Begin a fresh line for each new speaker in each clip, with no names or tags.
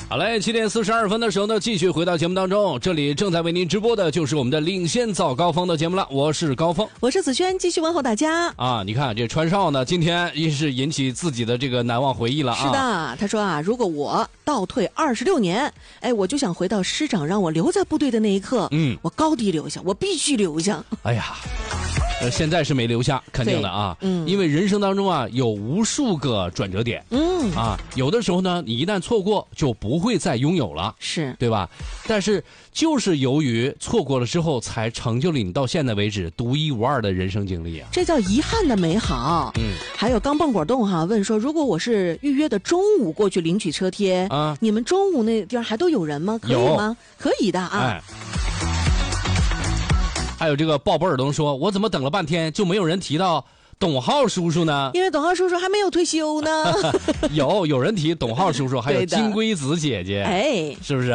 好嘞，7点42分的时候呢，继续回到节目当中。这里正在为您直播的就是我们的领先早高峰的节目了，我是高峰，
我是子轩，继续问候大家
啊！你看这川少呢，今天也是引起自己的这个难忘回忆了啊。
是的，他说啊，如果我倒退26年，我就想回到师长让我留在部队的那一刻，我高低留下，我必须留下。
哎呀。现在是没留下，肯定的啊，因为人生当中啊有无数个转折点，有的时候呢，你一旦错过，就不会再拥有了，
是
对吧？但是就是由于错过了之后，才成就了你到现在为止独一无二的人生经历啊！
这叫遗憾的美好。还有刚蹦果冻哈问说，如果我是预约的中午过去领取车贴啊，你们中午那地儿还都有人吗？可以吗？可以的啊。
还有这个鲍勃尔东说，我怎么等了半天就没有人提到董浩叔叔呢？
因为董浩叔叔还没有退休呢。
有人提董浩叔叔，还有金龟子姐姐，是不是？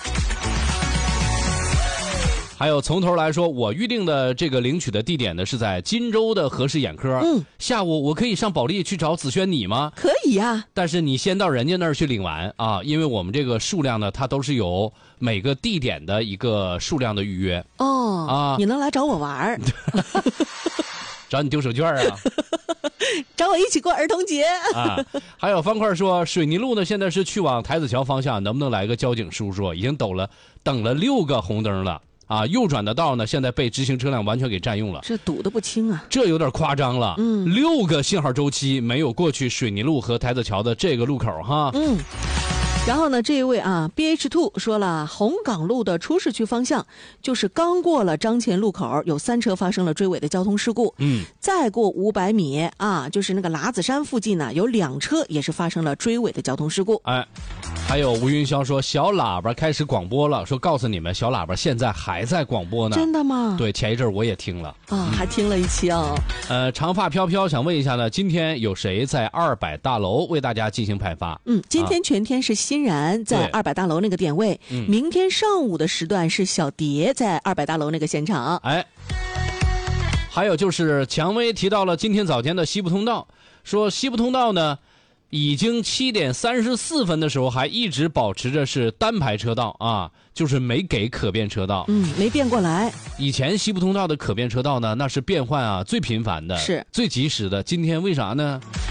还有从头来说，我预定的这个领取的地点呢是在金州的和氏眼科。下午我可以上保利去找子轩你吗？
可以呀，
但是你先到人家那儿去领完啊，因为我们这个数量呢，它都是有每个地点的一个数量的预约。
你能来找我玩
找你丢手绢啊？
找我一起过儿童节
啊！还有方块说，水泥路呢现在是去往台子桥方向，能不能来个交警叔叔？已经等了6个红灯了。啊，右转的道呢，现在被直行车辆完全给占用了，
这堵得不轻啊！
这有点夸张了。6个信号周期没有过去水泥路和台子桥的这个路口哈。
然后呢，这一位啊 BH2 说了，红港路的出市区方向，就是刚过了张前路口，有3车发生了追尾的交通事故。再过500米啊，就是那个喇子山附近呢，有2车也是发生了追尾的交通事故。
还有吴云霄说，小喇叭开始广播了，说告诉你们，小喇叭现在还在广播呢。
真的吗？
对，前一阵我也听了
啊，还听了一期啊。
长发飘飘想问一下呢，今天有谁在200大楼为大家进行派发？
今天全天是欣然在200大楼那个点位，明天上午的时段是小蝶在200大楼那个现场。
还有就是蔷薇提到了今天早间的西部通道，说西部通道呢已经7点34分的时候还一直保持着是单排车道啊，就是没给可变车道，
没变过来。
以前西部通道的可变车道呢，那是变换啊最频繁的，
是
最及时的。今天为啥呢？